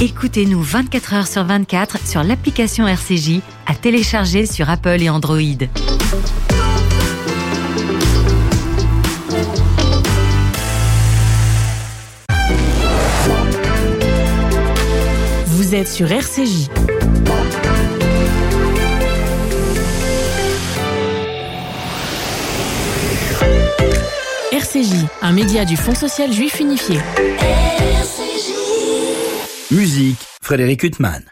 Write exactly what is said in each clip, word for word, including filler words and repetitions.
Écoutez-nous vingt-quatre heures sur vingt-quatre sur l'application R C J à télécharger sur Apple et Android. Vous êtes sur R C J. R C J, un média du Fonds social juif unifié. R C J. Musique, Frédéric Huttman.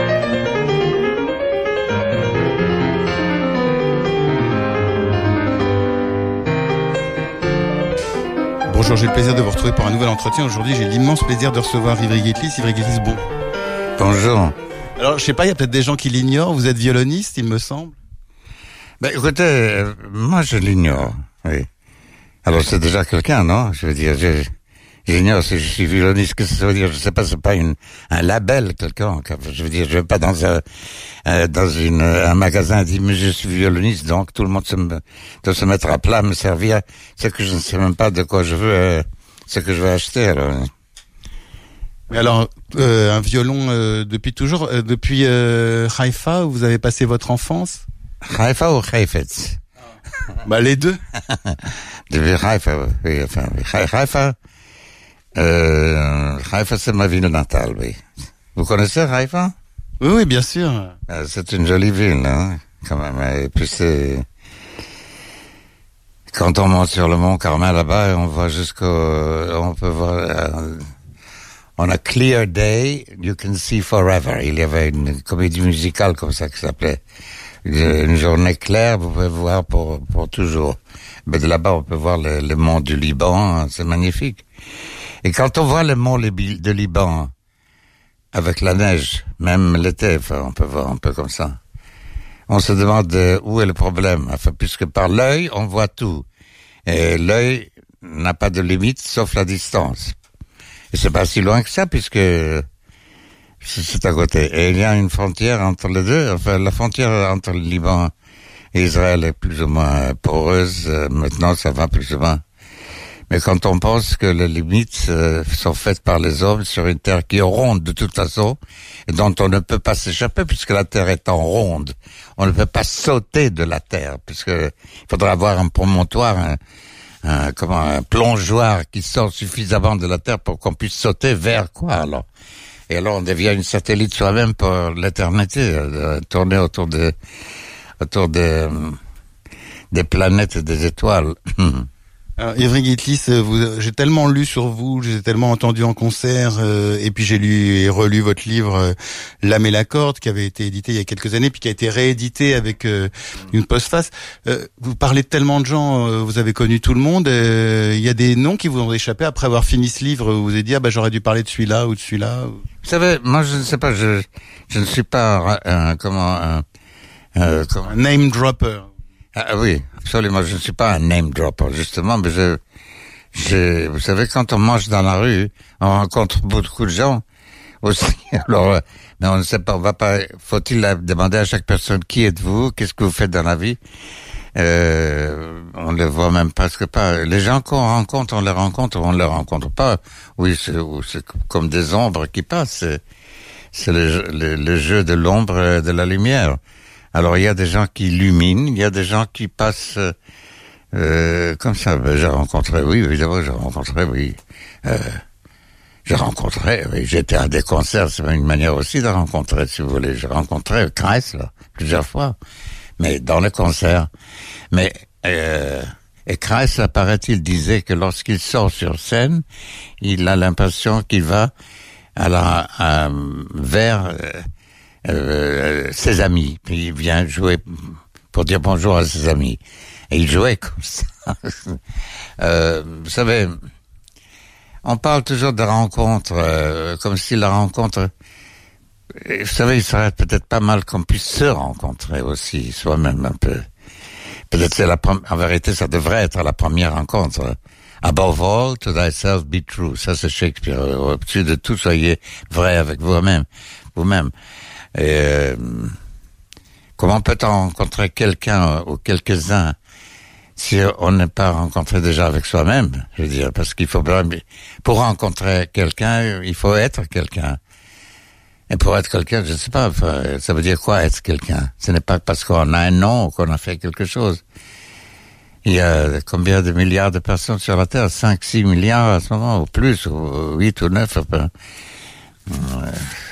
Bonjour, j'ai le plaisir de vous retrouver pour un nouvel entretien. Aujourd'hui, j'ai l'immense plaisir de recevoir Ivry Guitlis. Ivry Guitlis, bon. Bonjour. Alors, je sais pas, il y a peut-être des gens qui l'ignorent. Vous êtes violoniste, il me semble. Ben, écoutez, euh, moi je l'ignore, oui. Alors c'est déjà quelqu'un, non? Je veux dire, je, j'ignore si je suis violoniste. Qu'est-ce que ça veut dire? Je sais pas, c'est pas une, un label, quelqu'un. Je veux dire, je vais pas dans un, euh, dans une, un magasin dire, mais je suis violoniste, donc tout le monde se me, doit se mettre à plat, me servir. C'est que je ne sais même pas de quoi je veux, euh, ce que je veux acheter, alors. Mais alors, euh, un violon euh, depuis toujours, euh, depuis euh, Haïfa, où vous avez passé votre enfance? Haïfa ou Haïfetz? Bah les deux. Depuis Haïfa, oui, enfin, Haïfa, euh, Haïfa c'est ma ville natale, oui. Vous connaissez Haïfa? Oui, oui, bien sûr. Euh, c'est une jolie ville, hein, quand même. Et puis c'est, quand on monte sur le mont Carmel là-bas, on voit jusqu'au, on peut voir, euh, on a clear day, you can see forever. Il y avait une comédie musicale comme ça qui s'appelait Une journée claire, vous pouvez voir pour pour toujours. Mais de là-bas, on peut voir le, le mont du Liban, c'est magnifique. Et quand on voit le mont de Liban avec la neige, même l'été, enfin, on peut voir un peu comme ça. On se demande où est le problème. Enfin, puisque par l'œil, on voit tout. Et l'œil n'a pas de limite, sauf la distance. Et c'est pas si loin que ça, puisque c'est à côté. Et il y a une frontière entre les deux. Enfin, la frontière entre le Liban et Israël est plus ou moins poreuse. Maintenant, ça va plus ou moins. Mais quand on pense que les limites euh, sont faites par les hommes sur une terre qui est ronde de toute façon, et dont on ne peut pas s'échapper puisque la terre étant ronde, on ne peut pas sauter de la terre puisque il faudra avoir un promontoire, un, un, comment, un plongeoir qui sort suffisamment de la terre pour qu'on puisse sauter vers quoi alors? Et alors on devient une satellite soi-même pour l'éternité, euh, tourner autour de, autour des, des planètes et des étoiles. Alors, Ivry Guitlis, vous, j'ai tellement lu sur vous, j'ai tellement entendu en concert, euh, et puis j'ai lu et relu votre livre euh, L'âme et la corde, qui avait été édité il y a quelques années, puis qui a été réédité avec euh, une postface. Euh, vous parlez de tellement de gens, euh, vous avez connu tout le monde. Il euh, y a des noms qui vous ont échappé après avoir fini ce livre. Vous vous avez dit ah bah j'aurais dû parler de celui-là ou de celui-là. Ou... Vous savez, moi je ne sais pas, je je ne suis pas un comment un, euh, comment, un name dropper. Ah oui, absolument. Je ne suis pas un name dropper, justement, mais je, je, vous savez, quand on marche dans la rue, on rencontre beaucoup de gens aussi. Alors, mais on ne sait pas, on va pas, faut-il demander à chaque personne qui êtes-vous, qu'est-ce que vous faites dans la vie? Euh, on les voit même presque pas. Les gens qu'on rencontre, on les rencontre, on les rencontre pas. Oui, c'est, c'est comme des ombres qui passent. C'est, c'est le, le, le jeu de l'ombre et de la lumière. Alors, il y a des gens qui illuminent, il y a des gens qui passent euh, comme ça. Ben, j'ai rencontré, oui, évidemment, j'ai rencontré, oui. Euh, j'ai rencontré, oui, j'étais à des concerts, c'est une manière aussi de rencontrer, si vous voulez. J'ai rencontré Kreis, là, plusieurs fois, mais dans les concerts. Mais, euh, et Kreis, paraît-il, disait que lorsqu'il sort sur scène, il a l'impression qu'il va à la, à, vers... Euh, Euh, ses amis, puis il vient jouer pour dire bonjour à ses amis. Et il jouait comme ça. euh, vous savez, on parle toujours de rencontres, euh, comme si la rencontre... Vous savez, il serait peut-être pas mal qu'on puisse se rencontrer aussi, soi-même un peu. Peut-être c'est la première... En vérité, ça devrait être la première rencontre. Above all, to thyself be true. Ça, c'est Shakespeare. Au-dessus de tout, soyez vrai avec vous-même. Vous-même. Et euh, comment peut-on rencontrer quelqu'un ou quelques-uns si on n'est pas rencontré déjà avec soi-même? Je veux dire, parce qu'il faut pour rencontrer quelqu'un, il faut être quelqu'un. Et pour être quelqu'un, je ne sais pas, ça veut dire quoi être quelqu'un? Ce n'est pas parce qu'on a un nom qu'on a fait quelque chose. Il y a combien de milliards de personnes sur la Terre? cinq, six milliards à ce moment, ou plus, ou huit ou neuf. Enfin. Euh,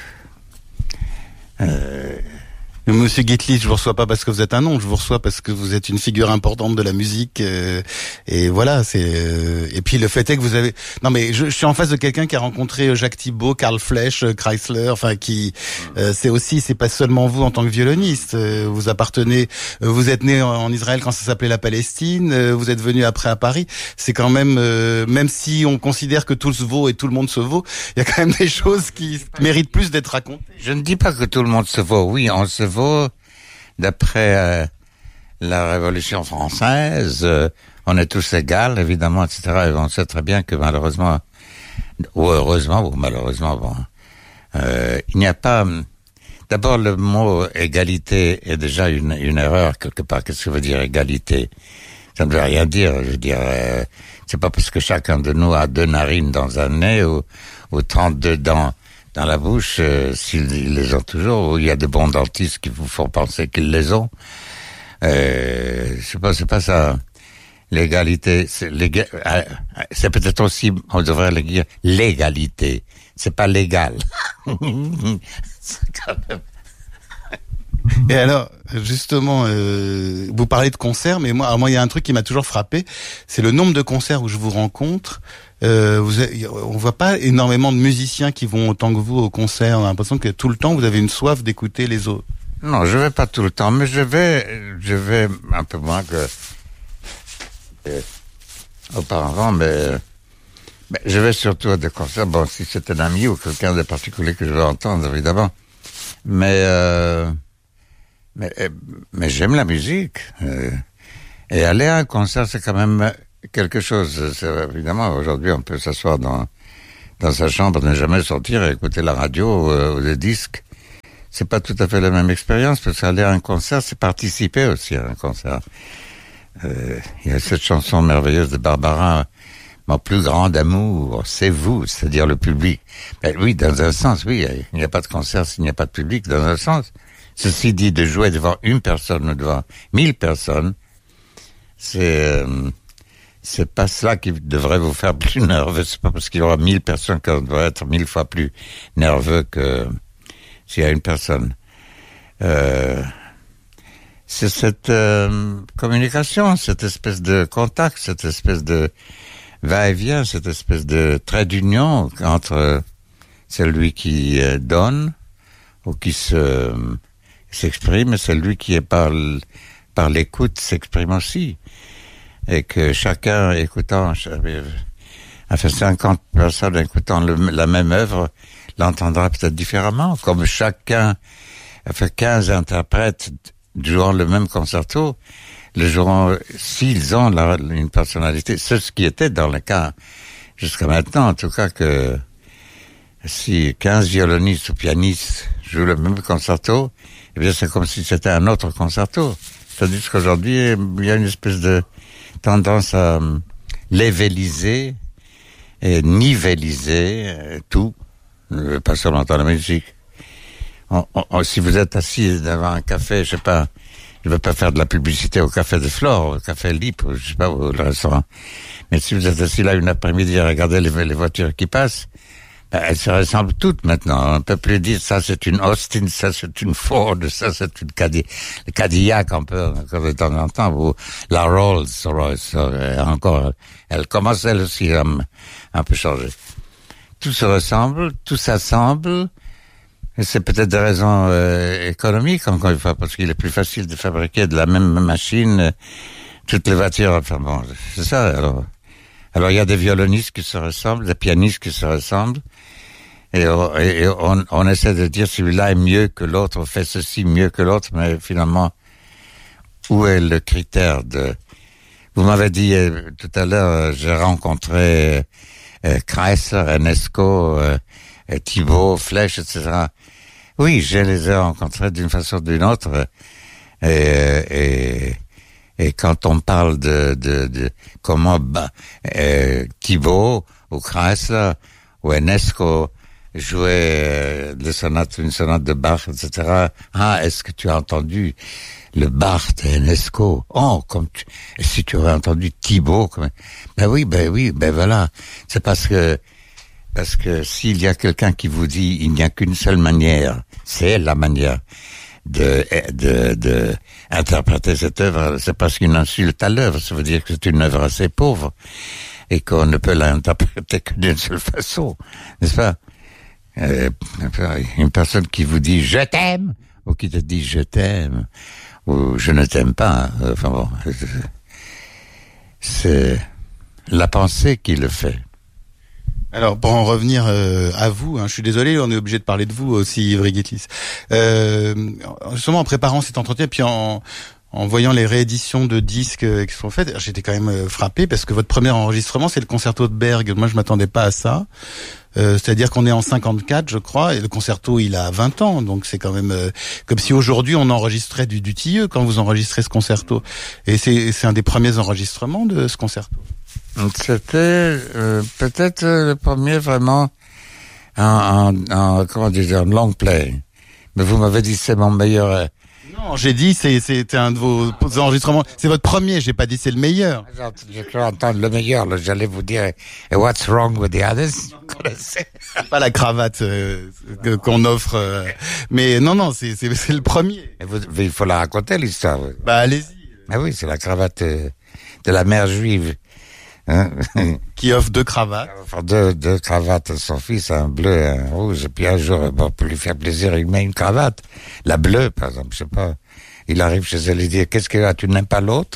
euh, Monsieur Guitlis, je vous reçois pas parce que vous êtes un nom, je vous reçois parce que vous êtes une figure importante de la musique, euh, et voilà, c'est euh, et puis le fait est que vous avez non mais je, je suis en face de quelqu'un qui a rencontré Jacques Thibaud, Karl Flesch, Chrysler, enfin qui euh, c'est aussi c'est pas seulement vous en tant que violoniste, euh, vous appartenez, euh, vous êtes né en, en Israël quand ça s'appelait la Palestine, euh, vous êtes venu après à Paris, c'est quand même euh, même si on considère que tout se vaut et tout le monde se vaut, il y a quand même des choses qui méritent plus d'être racontées. Je ne dis pas que tout le monde se vaut, oui, on se vaut d'après euh, la Révolution française, euh, on est tous égaux, évidemment, et cetera. Et on sait très bien que malheureusement, ou heureusement, ou malheureusement, bon, euh, il n'y a pas... D'abord, le mot égalité est déjà une, une erreur quelque part. Qu'est-ce que veut dire égalité? Ça ne veut rien dire. Je veux dire, euh, c'est pas parce que chacun de nous a deux narines dans un nez ou, ou trente-deux dents dans la bouche, euh, s'ils les ont toujours, ou il y a de bons dentistes qui vous font penser qu'ils les ont. Euh, je sais pas, c'est pas ça. L'égalité, c'est, l'éga... c'est peut-être aussi, on devrait le dire, l'égalité. C'est pas légal. C'est quand même... Et alors, justement, euh, vous parlez de concerts, mais moi, alors moi, il y a un truc qui m'a toujours frappé, c'est le nombre de concerts où je vous rencontre. Euh, vous avez, on voit pas énormément de musiciens qui vont autant que vous au concert. On a l'impression que tout le temps, vous avez une soif d'écouter les autres. Non, je vais pas tout le temps, mais je vais, je vais un peu moins que euh, auparavant, mais, mais je vais surtout à des concerts. Bon, si c'est un ami ou quelqu'un de particulier que je veux entendre, évidemment. Mais euh, mais mais j'aime la musique. Euh, et aller à un concert, c'est quand même quelque chose. C'est, évidemment, aujourd'hui, on peut s'asseoir dans dans sa chambre, ne jamais sortir et écouter la radio euh, ou des disques. C'est pas tout à fait la même expérience, parce qu'aller à un concert, c'est participer aussi à un concert. Euh, il y a cette chanson merveilleuse de Barbara, mon plus grand amour, c'est vous, c'est-à-dire le public. Ben oui, dans un sens, oui, il n'y a pas de concert s'il n'y a pas de public, dans un sens. Ceci dit, de jouer devant une personne ou devant mille personnes, c'est euh, c'est pas cela qui devrait vous faire plus nerveux. C'est pas parce qu'il y aura mille personnes qu'on doit être mille fois plus nerveux que s'il y a une personne. Euh, c'est cette euh, communication, cette espèce de contact, cette espèce de va-et-vient, cette espèce de trait d'union entre celui qui euh, donne ou qui se s'exprime et celui qui est par par l'écoute s'exprime aussi, et que chacun écoutant, enfin cinquante personnes écoutant le, la même œuvre l'entendra peut-être différemment, comme chacun, enfin quinze interprètes jouant le même concerto, le joueront, s'ils ont la, une personnalité, c'est ce qui était dans le cas jusqu'à maintenant, en tout cas, que si quinze violonistes ou pianistes jouent le même concerto, eh bien c'est comme si c'était un autre concerto. C'est-à-dire qu'aujourd'hui, il y a une espèce de tendance à léveliser et nivelliser tout, pas seulement dans la musique. On, on, si vous êtes assis devant un café, je sais pas, je ne veux pas faire de la publicité au café de Flore, au café Libre, je sais pas, au restaurant. Mais si vous êtes assis là une après-midi à regarder les, les voitures qui passent, ben, elles se ressemblent toutes maintenant. On ne peut plus dire ça c'est une Austin, ça c'est une Ford, ça c'est une Cadillac, Cadillac un peu, encore de temps en temps, ou la Rolls Royce, encore. Elle commence elle aussi à un peu changer. Tout se ressemble, tout s'assemble. Et c'est peut-être des raisons euh, économiques, encore une fois, parce qu'il est plus facile de fabriquer de la même machine euh, toutes les voitures. Enfin bon, c'est ça. Alors, alors il y a des violonistes qui se ressemblent, des pianistes qui se ressemblent, et, on, et on, on essaie de dire celui-là est mieux que l'autre, fait ceci mieux que l'autre, mais finalement, où est le critère de... Vous m'avez dit euh, tout à l'heure, euh, j'ai rencontré euh, Chrysler, Enesco, euh, Thibaud, Flesch, et cetera. Oui, je les ai rencontrés d'une façon ou d'une autre. Et, et, et quand on parle de, de, de comment bah, euh, Thibaud ou Chrysler ou Enesco jouait euh, les sonates, une sonate de Bach, et cetera. Ah, est-ce que tu as entendu le Bach d'Enesco? Oh, comme tu, si tu aurais entendu Thibaut, comme, ben oui, ben oui, ben voilà. C'est parce que, parce que s'il y a quelqu'un qui vous dit il n'y a qu'une seule manière, c'est la manière de, de, de interpréter cette œuvre, c'est parce qu'une insulte à l'œuvre. Ça veut dire que c'est une œuvre assez pauvre et qu'on ne peut l'interpréter que d'une seule façon, n'est-ce pas? Euh, une personne qui vous dit je t'aime ou qui te dit je t'aime ou je ne t'aime pas, enfin bon, c'est la pensée qui le fait. Alors, pour en revenir euh, à vous, hein, je suis désolé, on est obligé de parler de vous aussi, Ivry Guitlis. Euh, justement, en préparant cet entretien, puis en, en voyant les rééditions de disques euh, qui sont faites, j'étais quand même euh, frappé parce que votre premier enregistrement, c'est le concerto de Berg. Moi, je m'attendais pas à ça. Euh, c'est-à-dire qu'on est en cinquante-quatre, je crois, et le concerto, il a vingt ans, donc c'est quand même euh, comme si aujourd'hui on enregistrait du, du Tilleux quand vous enregistrez ce concerto. Et c'est, c'est un des premiers enregistrements de ce concerto. C'était euh, peut-être le premier vraiment en, en, en comment dire, en long play. Mais vous m'avez dit c'est mon meilleur. Euh... Non, j'ai dit c'est c'était un de vos enregistrements. C'est votre premier. J'ai pas dit c'est le meilleur. J'ai cru entendre le meilleur. Là, j'allais vous dire what's wrong with the others. Pas la cravate euh, qu'on offre, euh, mais non non c'est c'est c'est le premier. Et vous, il faut la raconter l'histoire. Bah allez-y. Ah oui, c'est la cravate euh, de la mère juive. Hein? Qui offre deux cravates. Enfin, deux, deux cravates à son fils, un bleu et un rouge. Et puis un jour, bon, pour lui faire plaisir, il met une cravate. La bleue, par exemple, je sais pas. Il arrive chez elle et dit, qu'est-ce que tu n'aimes pas l'autre?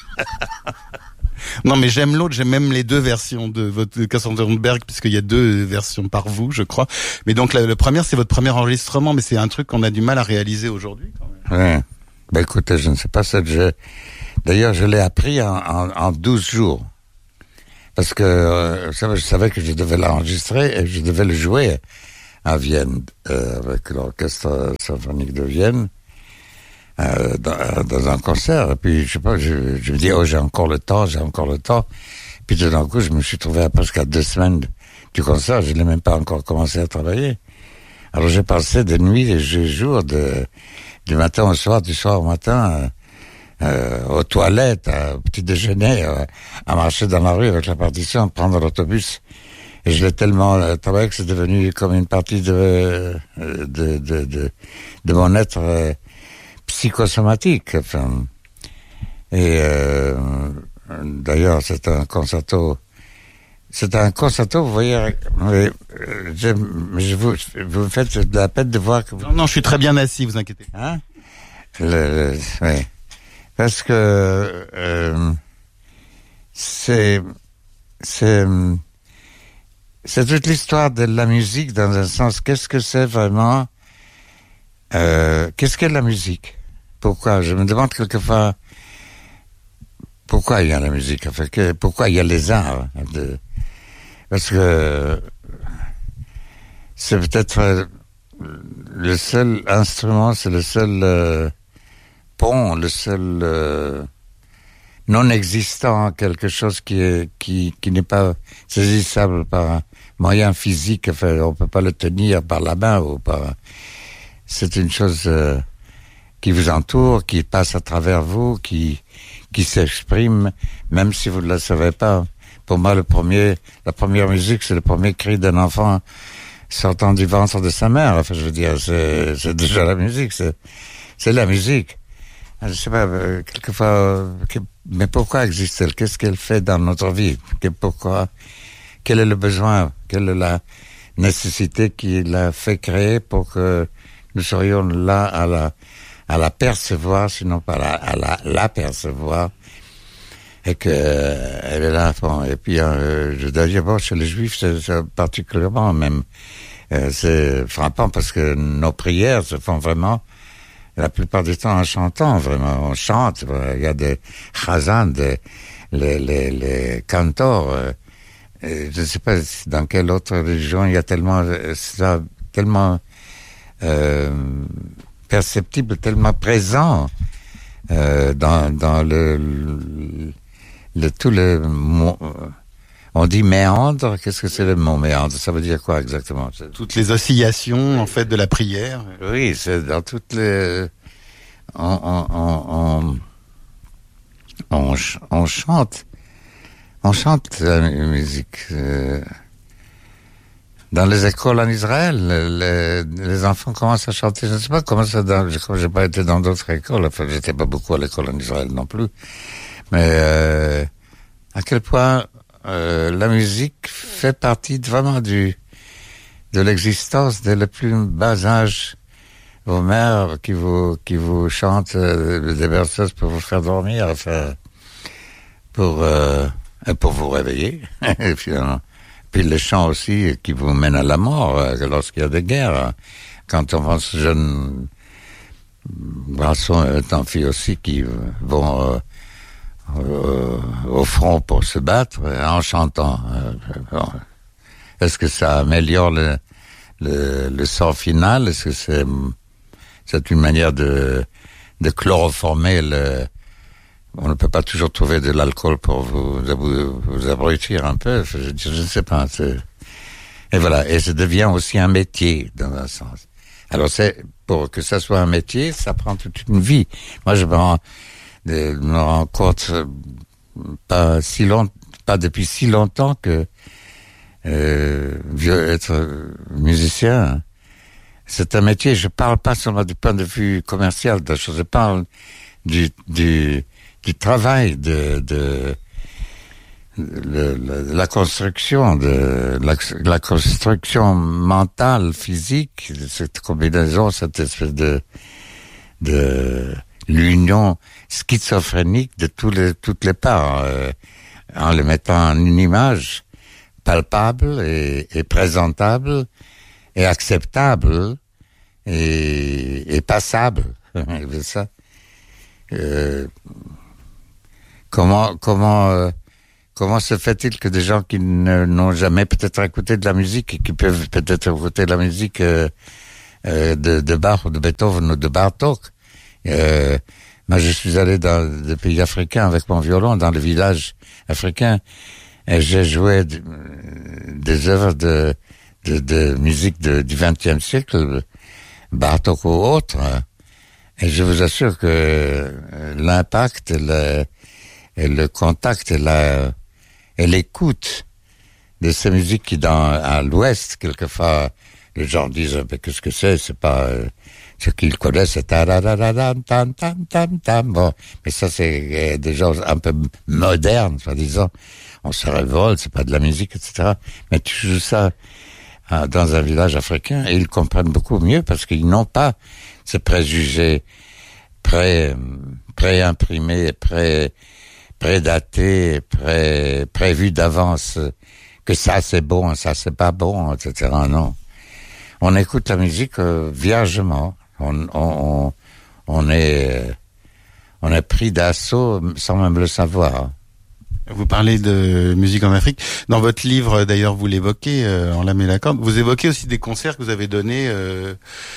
Non, mais j'aime l'autre, j'aime même les deux versions de votre Kassenberg, puisqu'il y a deux versions par vous, je crois. Mais donc, la, le premier, c'est votre premier enregistrement, mais c'est un truc qu'on a du mal à réaliser aujourd'hui, quand même. Ouais. Ben, écoutez, je ne sais pas ça. Je... D'ailleurs, je l'ai appris en, en, en douze jours. Parce que euh, je savais que je devais l'enregistrer et je devais le jouer à Vienne euh, avec l'orchestre symphonique de Vienne euh, dans, dans un concert. Et puis je sais pas, je, je me dis oh j'ai encore le temps, j'ai encore le temps. Puis tout d'un coup je me suis trouvé à presque à deux semaines du concert, je n'ai même pas encore commencé à travailler. Alors j'ai passé des nuits et des jours de du matin au soir, du soir au matin. Euh, Euh, aux toilettes, euh, au petit déjeuner, euh, à marcher dans la rue avec la partition, à prendre l'autobus. Et je l'ai tellement euh, travaillé que c'est devenu comme une partie de euh, de, de, de de mon être euh, psychosomatique. Enfin, et euh, d'ailleurs, c'est un concerto. C'est un concerto, vous voyez. Euh, je, je vous, vous me faites de la peine de voir que vous... Non, non, je suis très bien assis, vous inquiétez. Hein? Le, le, oui. Parce que euh, c'est c'est c'est toute l'histoire de la musique dans un sens. Qu'est-ce que c'est vraiment euh, Qu'est-ce qu'est la musique? Pourquoi? Je me demande quelquefois pourquoi il y a la musique. Enfin, que, pourquoi il y a les arts de, parce que c'est peut-être le seul instrument, c'est le seul euh, pont, le seul euh, non existant, quelque chose qui est qui qui n'est pas saisissable par un moyen physique. Enfin, on peut pas le tenir par la main ou par. C'est une chose euh, qui vous entoure, qui passe à travers vous, qui qui s'exprime, même si vous ne le savez pas. Pour moi, le premier, la première musique, c'est le premier cri d'un enfant sortant du ventre de sa mère. Enfin, je veux dire, c'est, c'est déjà la musique, c'est, c'est la musique. Je sais pas, euh, quelquefois, euh, que, mais pourquoi existe-t-elle? Qu'est-ce qu'elle fait dans notre vie? Que, pourquoi? Quel est le besoin? Quelle est la nécessité qui l'a fait créer pour que nous serions là à la, à la percevoir, sinon pas la, à la, la percevoir? Et que euh, elle est là. Bon, et puis euh, je dois dire, bon, chez les Juifs, c'est, c'est particulièrement même, euh, c'est frappant parce que nos prières se font vraiment la plupart du temps en chantant. Vraiment, on chante. Il y a des chazan, des les les les cantors. Euh, je ne sais pas dans quelle autre religion il y a tellement ça, tellement euh, perceptible, tellement présent euh, dans dans le, le Le, tout le, On dit méandre. Qu'est-ce que c'est le mot méandre? Ça veut dire quoi exactement? Toutes les oscillations, en fait, de la prière. Oui, c'est dans toutes les... On, on, on, on, on, on chante. On chante la musique. Euh, dans les écoles en Israël, les, les enfants commencent à chanter. Je ne sais pas comment ça... Dans, comme j'ai pas été dans d'autres écoles, enfin, j'étais pas beaucoup à l'école en Israël non plus. Mais euh, à quel point... Euh, la musique fait partie de, vraiment du de l'existence dès le plus bas âge. Vos mères qui vous qui vous chantent euh, des berceuses pour vous faire dormir, enfin, pour euh, pour vous réveiller. Et puis, euh, puis les chants aussi qui vous mènent à la mort euh, lorsqu'il y a des guerres. Quand on pense jeunes garçons et tant filles aussi qui vont euh, Euh, au front pour se battre en chantant. Euh, bon. Est-ce que ça améliore le, le, le sort final? Est-ce que c'est, c'est une manière de, de chloroformer le... On ne peut pas toujours trouver de l'alcool pour vous, vous, vous abrutir un peu. Je, je ne sais pas. C'est... Et voilà. Et ça devient aussi un métier, dans un sens. Alors, c'est, pour que ça soit un métier, ça prend toute une vie. Moi, je me rends, de me rends compte pas si longtemps, pas depuis si longtemps que euh, être musicien, c'est un métier. Je parle pas seulement du point de vue commercial de la chose. Je parle du du du travail de de, de, de la construction de la, la construction mentale, physique, cette combinaison, cette espèce de de l'union schizophrénique de tous les, toutes les parts, euh, en le mettant en une image palpable et, et présentable et acceptable et, et passable. Ça. Euh, comment comment euh, comment se fait-il que des gens qui ne, n'ont jamais peut-être écouté de la musique et qui peuvent peut-être écouter de la musique euh, euh, de, de Bach ou de Beethoven ou de Bartók, euh, moi, je suis allé dans des pays africains avec mon violon, dans le village africain, et j'ai joué de, des œuvres de, de, de musique de, du vingtième siècle, Bartók ou autres, et je vous assure que l'impact, et le, et le contact et, la, et l'écoute de ces musiques qui, dans, à l'Ouest, quelquefois, les gens disent, mais qu'est-ce que c'est? C'est pas... Euh, ce qu'ils connaissent, c'est tam tam tam tam. Bon, mais ça c'est des gens un peu modernes, soi-disant. On se révolte, c'est pas de la musique, et cetera. Mais tu joues ça euh, dans un village africain et ils comprennent beaucoup mieux parce qu'ils n'ont pas ces préjugés pré pré-imprimés, pré prédatés, pré prévus d'avance que ça c'est bon, ça c'est pas bon, et cetera. Non, on écoute la musique euh, viergement. On, on, on est, on est pris d'assaut sans même le savoir. Vous parlez de musique en Afrique. Dans votre livre, d'ailleurs, vous l'évoquez, euh, en l'âme et la corde. Vous évoquez aussi des concerts que vous avez donnés, euh,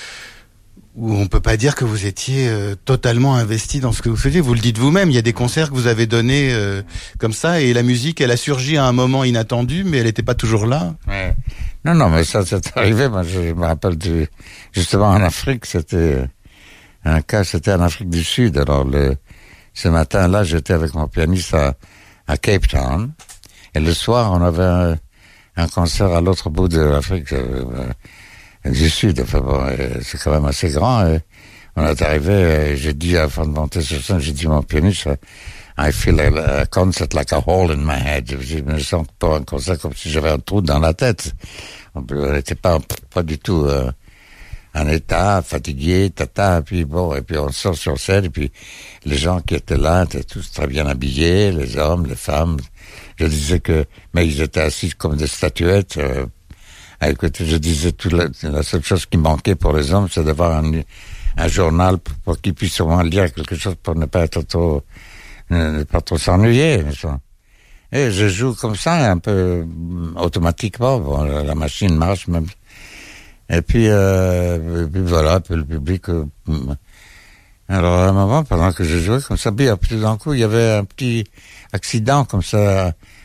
où on peut pas dire que vous étiez euh, totalement investi dans ce que vous faisiez. Vous le dites vous-même. Il y a des concerts que vous avez donnés euh, comme ça, et la musique, elle a surgi à un moment inattendu, mais elle n'était pas toujours là. Ouais. Non, non, mais ça, c'est arrivé. Moi, je me rappelle du, justement en Afrique, c'était un cas, c'était en Afrique du Sud. Alors, le, ce matin-là, j'étais avec mon pianiste à, à Cape Town, et le soir, on avait un, un concert à l'autre bout de l'Afrique euh, du Sud. Enfin bon, c'est quand même assez grand. Et on est arrivé, et j'ai dit, avant de monter sur scène, j'ai dit à mon pianiste, I feel a, a concert like a hole in my head. Je me sens pour un concert comme si j'avais un trou dans la tête. On n'était pas, pas du tout euh, en état, fatigué, tata, puis bon, et puis on sort sur scène, et puis les gens qui étaient là étaient tous très bien habillés, les hommes, les femmes. Je disais que, mais ils étaient assis comme des statuettes. Euh, écoutez, je disais, tout la, la seule chose qui manquait pour les hommes, c'est d'avoir un, un journal pour, pour qu'ils puissent au moins lire quelque chose pour ne pas être trop... ne pas trop s'ennuyer. Et je joue comme ça, un peu automatiquement. Bon, la machine marche même. Et puis, euh, et puis voilà, puis le public... Euh, alors, à un moment, pendant que je jouais comme ça, puis tout d'un coup, il y avait un petit accident comme ça,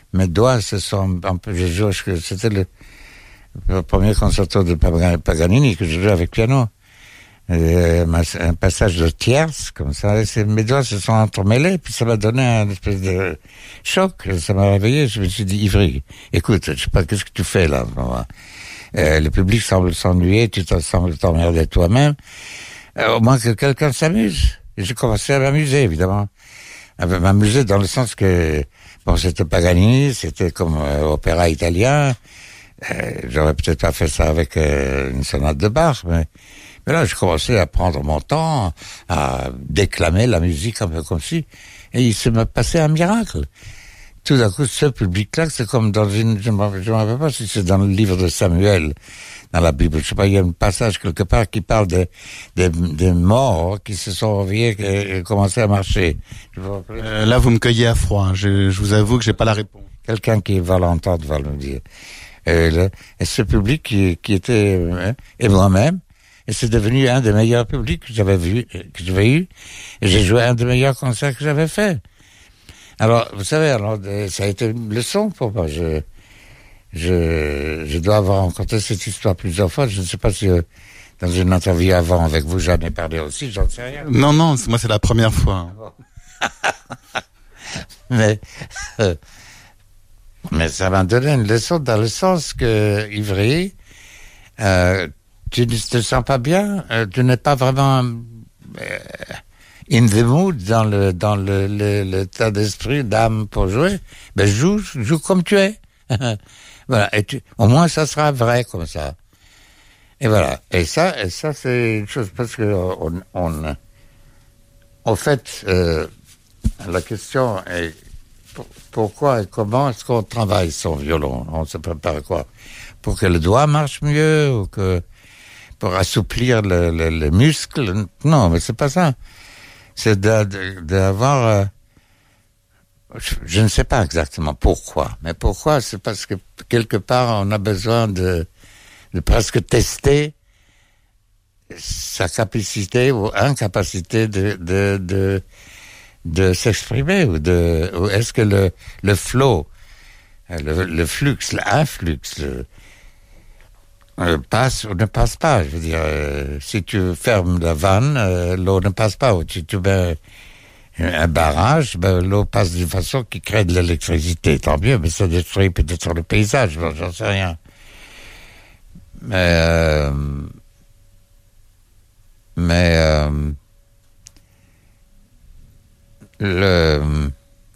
mes doigts se sont un peu, je joue, c'était le, le premier concerto de Paganini que je jouais avec piano. Euh, un passage de tierce, comme ça, et mes doigts se sont entremêlés, puis ça m'a donné un espèce de choc, ça m'a réveillé, je me suis dit, Ivry, écoute, je sais pas, qu'est-ce que tu fais là? Euh, le public semble s'ennuyer, tu te sembles t'emmerder toi-même, euh, au moins que quelqu'un s'amuse. Et j'ai commencé à m'amuser, évidemment. À m'amuser dans le sens que, bon, c'était Paganini, c'était comme euh, opéra italien, euh, j'aurais peut-être pas fait ça avec euh, une sonate de Bach, mais Mais là, j'ai commencé à prendre mon temps, à déclamer la musique un peu comme si, et il se m'a passé un miracle. Tout d'un coup, ce public-là, c'est comme dans une, je ne me rappelle pas si c'est dans le livre de Samuel, dans la Bible, je sais pas, il y a un passage quelque part qui parle des de, de morts qui se sont réveillés et commencé à marcher. Euh, là, vous me cueillez à froid, je, je vous avoue que j'ai pas la réponse. Quelqu'un qui va l'entendre va le dire. Et, le, et ce public qui, qui était, euh, et moi-même, et c'est devenu un des meilleurs publics que j'avais vu, que j'avais eu. Et j'ai joué un des meilleurs concerts que j'avais fait. Alors, vous savez, alors, ça a été une leçon pour moi. Je, je, je dois avoir rencontré cette histoire plusieurs fois. Je ne sais pas si euh, dans une interview avant avec vous, j'en ai parlé aussi, j'en sais rien. Non, non, moi c'est la première fois. mais, euh, mais ça m'a donné une leçon dans le sens que Ivry, euh, tu ne te sens pas bien, euh, tu n'es pas vraiment euh, in the mood, dans le dans le le, le tas d'esprit, d'âme pour jouer. Ben joue, joue comme tu es. Voilà. Et tu, au moins ça sera vrai comme ça. Et voilà. Et ça, et ça c'est une chose parce que on, on en fait, euh, la question est pour, pourquoi et comment est-ce qu'on travaille son violon? On se prépare quoi? Pour que le doigt marche mieux ou que pour assouplir le, le, le muscle? Non, mais c'est pas ça. C'est d'avoir... Euh, je, je ne sais pas exactement pourquoi, mais pourquoi? C'est parce que quelque part, on a besoin de, de presque tester sa capacité ou incapacité de, de, de, de s'exprimer, ou de, ou est-ce que le, le flow, le, le flux, l'influx, le, Euh, passe ou ne passe pas. Je veux dire, euh, si tu fermes la vanne, euh, l'eau ne passe pas. Ou si tu mets un barrage, ben, l'eau passe d'une façon qui crée de l'électricité. Tant mieux, mais ça détruit peut-être le paysage. Bon, j'en sais rien. Mais, euh, mais euh, le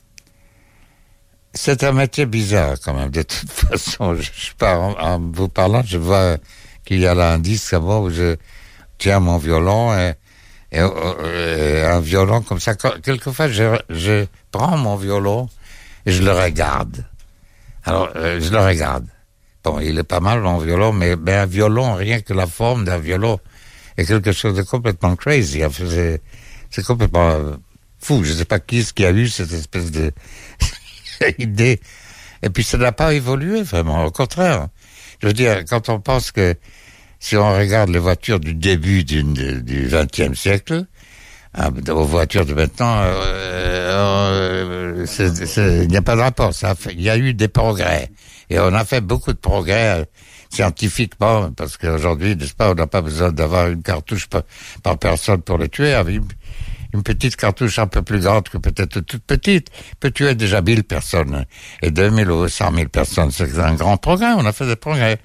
c'est un métier bizarre quand même, de toute façon. Je, je pars en, en vous parlant, je vois qu'il y a là un disque à moi où je tiens mon violon et, et, et un violon comme ça. Quelquefois, je, je prends mon violon et je le regarde. Alors, euh, je le regarde. Bon, il est pas mal mon violon, mais, mais un violon, rien que la forme d'un violon, est quelque chose de complètement crazy. C'est, c'est complètement fou. Je sais pas qui est-ce qui a eu cette espèce de idée. Et puis ça n'a pas évolué vraiment, au contraire. Je veux dire, quand on pense que si on regarde les voitures du début d'une, du vingtième siècle, hein, aux voitures de maintenant, euh, euh, c'est, c'est, il n'y a pas de rapport. Ça a fait, il y a eu des progrès. Et on a fait beaucoup de progrès euh, scientifiquement, parce qu'aujourd'hui, n'est-ce pas, on n'a pas besoin d'avoir une cartouche par, par personne pour le tuer. Avec une petite cartouche un peu plus grande que peut-être toute petite peut tuer déjà mille personnes. Et deux mille ou cent mille personnes, c'est un grand progrès. On a fait des progrès.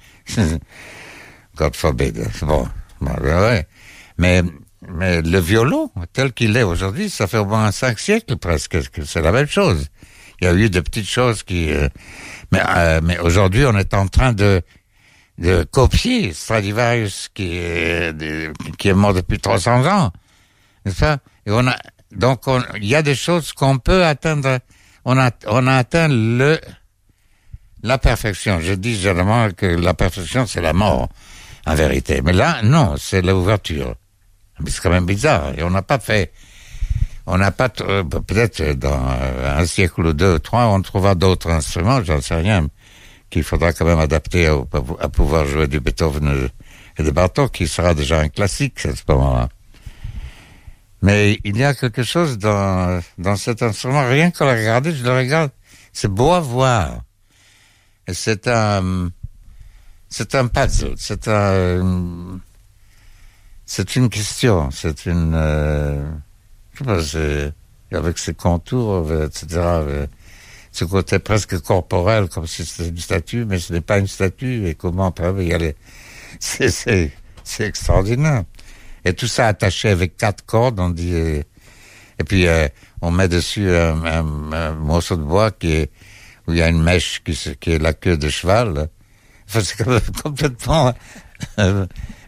God forbid. Bon, bon ouais. Mais, mais le violon, tel qu'il est aujourd'hui, ça fait au moins cinq siècles presque que c'est la même chose. Il y a eu de petites choses qui... Euh, mais euh, mais aujourd'hui, on est en train de de copier Stradivarius qui est, de, qui est mort depuis trois cents ans. N'est-ce pas? Et on a, donc, on, il y a des choses qu'on peut atteindre. On a, on a atteint le, la perfection. Je dis généralement que la perfection, c'est la mort, en vérité. Mais là, non, c'est l'ouverture. Mais c'est quand même bizarre. Et on n'a pas fait, on n'a pas, euh, peut-être dans un siècle ou deux ou trois, on trouvera d'autres instruments, j'en sais rien, qu'il faudra quand même adapter à, à pouvoir jouer du Beethoven et de Bartók, qui sera déjà un classique à ce moment-là. Mais il y a quelque chose dans, dans cet instrument, rien qu'à le regarder, je le regarde, c'est beau à voir. Et c'est un, c'est un puzzle, c'est un, c'est une question, c'est une, euh, je sais pas, c'est, avec ses contours, et cetera, ce côté presque corporel, comme si c'était une statue, mais ce n'est pas une statue, et comment peut y aller? C'est, c'est, c'est extraordinaire. Et tout ça attaché avec quatre cordes, on dit, et, et puis euh, on met dessus un, un, un morceau de bois qui est, où il y a une mèche qui, qui est la queue de cheval. Enfin, c'est complètement... Euh,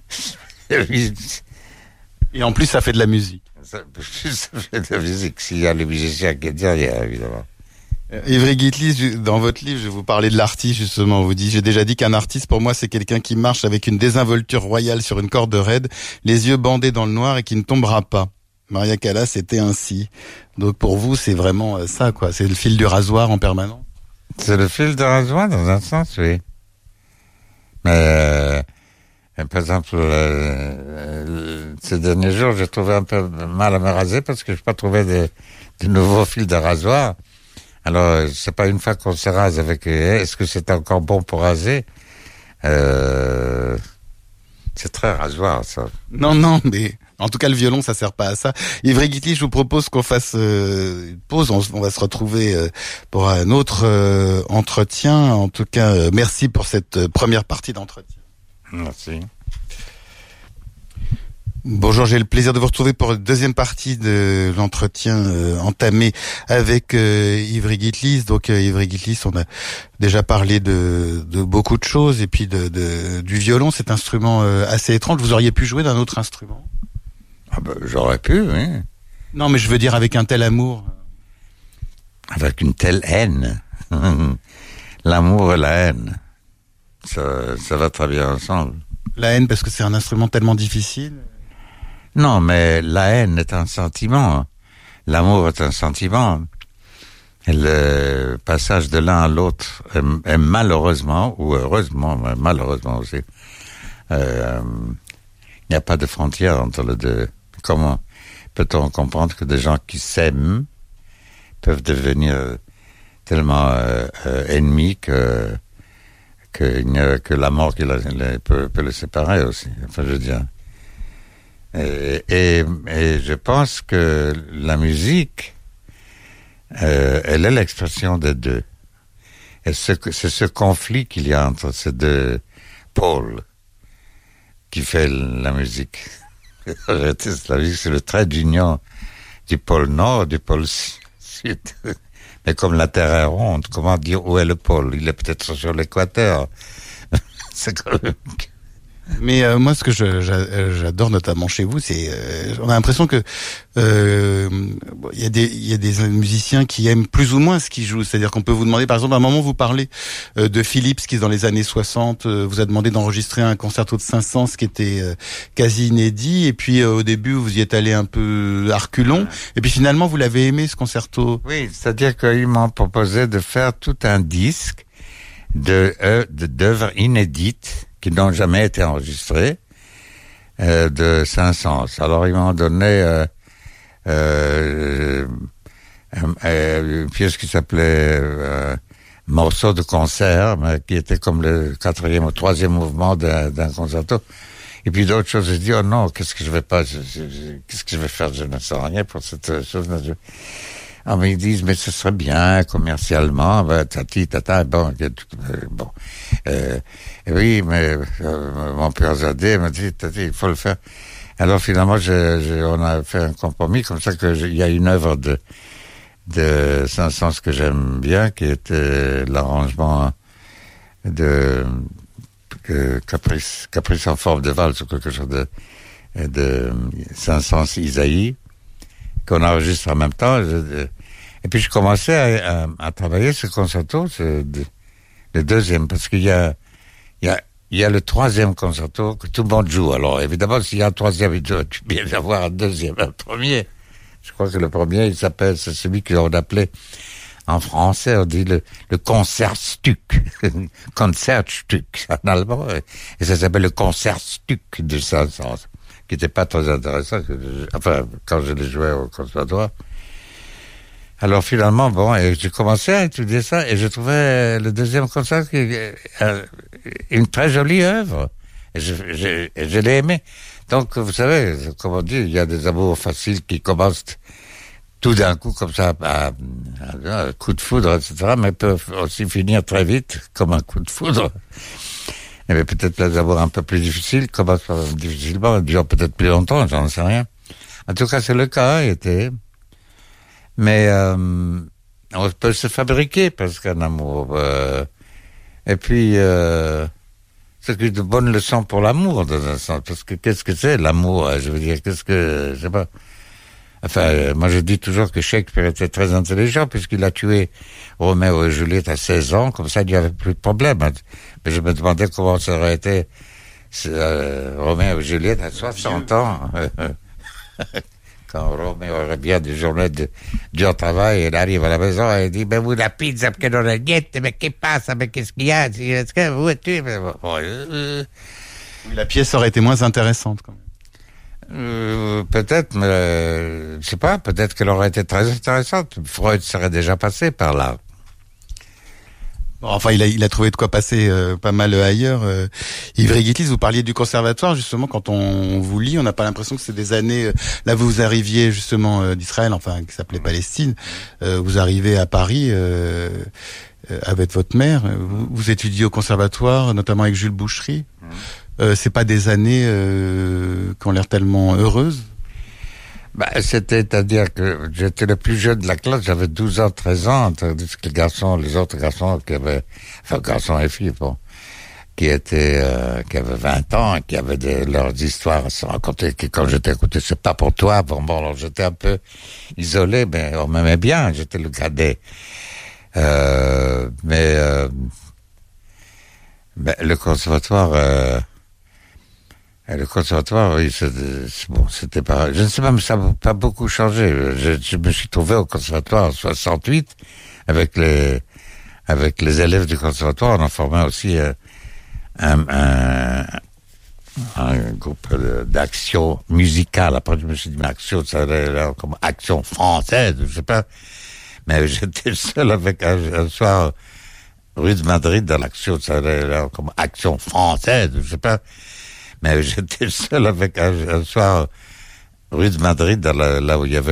et en plus, ça fait de la musique. Ça, ça fait de la musique, s'il y a les musiciens qui est derrière, évidemment. Évry Guitlis, dans votre livre, je vais vous parler de l'artiste, justement. Vous dites, j'ai déjà dit qu'un artiste, pour moi, c'est quelqu'un qui marche avec une désinvolture royale sur une corde raide, les yeux bandés dans le noir et qui ne tombera pas. Maria Callas était ainsi. Donc, pour vous, c'est vraiment ça, quoi. C'est le fil du rasoir en permanence. C'est le fil du rasoir, dans un sens, oui. Mais, euh, par exemple, euh, euh, ces derniers jours, j'ai trouvé un peu mal à me raser parce que je n'ai pas trouvé de, de nouveaux fils de rasoir. Alors, c'est pas une fois qu'on se rase avec, est-ce que c'est encore bon pour raser? Euh, c'est très rasoir, ça. Non, non, mais en tout cas, le violon, ça sert pas à ça. Évry Guitlis, je vous propose qu'on fasse euh, une pause. On, on va se retrouver euh, pour un autre euh, entretien. En tout cas, euh, merci pour cette euh, première partie d'entretien. Merci. Bonjour, j'ai le plaisir de vous retrouver pour la deuxième partie de l'entretien euh, entamé avec euh, Évry Guitlis. Donc euh, Évry Guitlis, on a déjà parlé de, de beaucoup de choses et puis de, de du violon, cet instrument euh, assez étrange. Vous auriez pu jouer d'un autre instrument? Ah ben, j'aurais pu, oui. Non, mais je veux dire avec un tel amour. Avec une telle haine. L'amour et la haine. Ça, ça va très bien ensemble. La haine parce que c'est un instrument tellement difficile. Non, mais la haine est un sentiment. L'amour est un sentiment. Et le passage de l'un à l'autre est, est malheureusement, ou heureusement, mais malheureusement aussi, euh, il n'y a pas de frontière entre les deux. Comment peut-on comprendre que des gens qui s'aiment peuvent devenir tellement euh, euh, ennemis que, que, que la mort qui la, la, peut, peut les séparer aussi. Enfin, je veux dire... Et, et, et je pense que la musique, euh, elle est l'expression des deux. Et c'est, c'est ce conflit qu'il y a entre ces deux pôles qui fait la musique. La musique, c'est le trait d'union du pôle nord, du pôle sud. Mais comme la Terre est ronde, comment dire où est le pôle? Il est peut-être sur l'équateur. C'est quand même... Mais euh, moi, ce que je, j'adore notamment chez vous, c'est euh, on a l'impression que euh, il y a des il y a des musiciens qui aiment plus ou moins ce qu'ils jouent. C'est-à-dire qu'on peut vous demander, par exemple, à un moment vous parlez euh, de Philips qui dans les années soixante euh, vous a demandé d'enregistrer un concerto de Saint-Saëns qui était euh, quasi inédit. Et puis euh, au début vous y êtes allé un peu à reculons. Et puis finalement vous l'avez aimé ce concerto. Oui, c'est-à-dire qu'ils m'ont proposé de faire tout un disque de euh, de d'œuvres inédites qui n'ont jamais été enregistrés, euh, de Saint-Saëns. Alors, ils m'ont donné euh, euh, euh, une pièce qui s'appelait euh, Morceau de concert, mais qui était comme le quatrième ou troisième mouvement d'un, d'un concerto. Et puis d'autres choses, je dis, oh non, qu'est-ce que je vais pas, je, je, je, qu'est-ce que je vais faire? Je ne sais rien pour cette chose. Je... Ah, mais ils disent, mais ce serait bien, commercialement, ben, tati, tata, bon, euh, bon. Euh, oui, mais euh, mon père Zadé m'a dit, tati, il faut le faire. Alors finalement, je, je, on a fait un compromis, comme ça que il y a une œuvre de de Saint-Saëns que j'aime bien, qui était l'arrangement de, de Caprice, Caprice en forme de valse, ou quelque chose de, de Saint-Saëns Isaïe, qu'on enregistre en même temps. Je, et puis je commençais à, à, à travailler ce concerto, c'est de, le deuxième, parce qu'il y a, il y a, il y a le troisième concerto que tout le monde joue. Alors évidemment, s'il y a un troisième, il doit bien y avoir un deuxième, un premier. Je crois que le premier, il s'appelle, c'est celui qu'on appelait, en français, on dit le, le Concertstück. Concertstück, en allemand. Et ça s'appelle le Concertstück de Saint-Saëns, qui n'était pas très intéressant. Que je, enfin, quand je l'ai joué au conservatoire. Alors finalement, bon, et j'ai commencé à étudier ça et je trouvais le deuxième concert euh, une très jolie œuvre. Et je, je, je l'ai aimé. Donc, vous savez, comme on dit, il y a des amours faciles qui commencent tout d'un coup comme ça, à, à, à un coup de foudre, et cetera, mais peuvent aussi finir très vite comme un coup de foudre. Et mais peut-être les amours un peu plus difficiles commencent difficilement, durent peut-être plus longtemps, j'en sais rien. En tout cas, c'est le cas, était. Mais euh, on peut se fabriquer parce qu'un amour. Euh, et puis, euh, c'est de bonnes leçons pour l'amour, dans un sens. Parce que qu'est-ce que c'est l'amour? Je veux dire, qu'est-ce que, je sais pas. Enfin, euh, moi je dis toujours que Shakespeare était très intelligent puisqu'il a tué Roméo et Juliette à seize ans, comme ça il n'y avait plus de problème. Mais je me demandais comment ça aurait été euh, Roméo et Juliette à soixante ans. Quand Roméo revient des journées de dur travail, il arrive à la maison et il dit, mais vous, la pizza, perché non la niente, mais qu'est-ce qui passe, mais qu'est-ce qu'il y a, est-ce que vous êtes, bon, euh, oui, la pièce aurait été moins intéressante, quand même. Euh, peut-être, mais euh, je sais pas, peut-être qu'elle aurait été très intéressante. Freud serait déjà passé par là. Bon, enfin, il a, il a trouvé de quoi passer euh, pas mal ailleurs. Euh, Ivry Guitlis, vous parliez du conservatoire, justement, quand on vous lit, on n'a pas l'impression que c'est des années... Euh, là, vous arriviez justement euh, d'Israël, enfin, qui s'appelait Palestine. Euh, vous arrivez à Paris euh, euh, avec votre mère. Vous, vous étudiez au conservatoire, notamment avec Jules Boucherie. Euh, c'est pas des années euh, qui ont l'air tellement heureuses? Bah, c'est-à-dire que j'étais le plus jeune de la classe, j'avais douze ans, treize ans, tandis que les garçons, les autres garçons qui avaient, enfin, garçons et filles, bon, qui étaient, euh, qui avaient vingt ans, qui avaient de, leurs histoires à se raconter, qui, quand j'étais écouté, c'est pas pour toi, bon, bon, alors j'étais un peu isolé, mais on m'aimait bien, j'étais le cadet. Euh, mais, euh, ben, le conservatoire, euh, le conservatoire, oui, c'est, c'est bon, c'était pas, je ne sais pas, mais ça n'a pas beaucoup changé. Je, je me suis trouvé au conservatoire en soixante-huit, avec les, avec les élèves du conservatoire, on en formait aussi euh, un, un, un groupe d'action musicale. Après, je me suis dit, mais action, ça allait là, comme action française, je sais pas. Mais j'étais seul avec un, un soir, rue de Madrid, dans l'action, ça allait là, comme action française, je sais pas. Mais j'étais seul avec un, un soir, rue de Madrid, dans la, là où il y avait